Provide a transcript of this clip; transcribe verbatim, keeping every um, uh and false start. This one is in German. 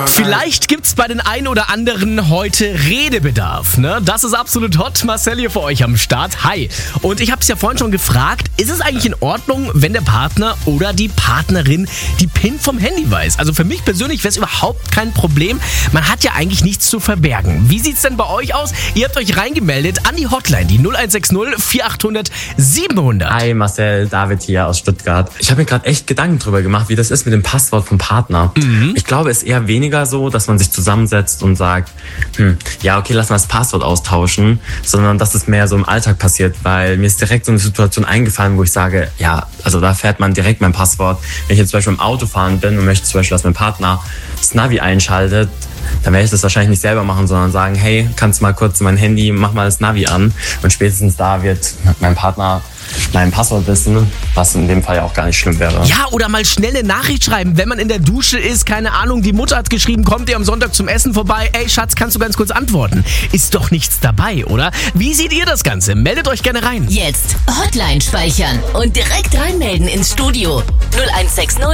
Vielleicht gibt's bei den einen oder anderen heute Redebedarf, ne? Das ist absolut hot. Marcel hier für euch am Start. Hi. Und ich habe es ja vorhin schon gefragt, ist es eigentlich in Ordnung, wenn der Partner oder die Partnerin die PIN vom Handy weiß? Also für mich persönlich wäre es überhaupt kein Problem. Man hat ja eigentlich nichts zu verbergen. Wie sieht's denn bei euch aus? Ihr habt euch reingemeldet an die Hotline, die null eins sechs null vier acht null null siebenhundert. Hi Marcel, David hier aus Stuttgart. Ich habe mir gerade echt Gedanken drüber gemacht, wie das ist mit dem Passwort vom Partner. Mhm. Ich glaube, es ist eher weniger so, dass man sich zusammensetzt und sagt, hm, ja okay, lass mal das Passwort austauschen, sondern dass es mehr so im Alltag passiert, weil mir ist direkt so eine Situation eingefallen, wo ich sage, ja, also da fährt man direkt mein Passwort. Wenn ich jetzt zum Beispiel im Auto fahren bin und möchte zum Beispiel, dass mein Partner das Navi einschaltet, dann werde ich das wahrscheinlich nicht selber machen, sondern sagen, hey, kannst du mal kurz mein Handy, mach mal das Navi an. Und spätestens da wird mein Partner mein Passwort wissen, was in dem Fall ja auch gar nicht schlimm wäre. Ja, oder mal schnell eine Nachricht schreiben, wenn man in der Dusche ist, keine Ahnung, die Mutter hat geschrieben, kommt ihr am Sonntag zum Essen vorbei? Ey Schatz, kannst du ganz kurz antworten? Ist doch nichts dabei, oder? Wie seht ihr das Ganze? Meldet euch gerne rein. Jetzt Hotline speichern und direkt reinmelden ins Studio null eins sechs null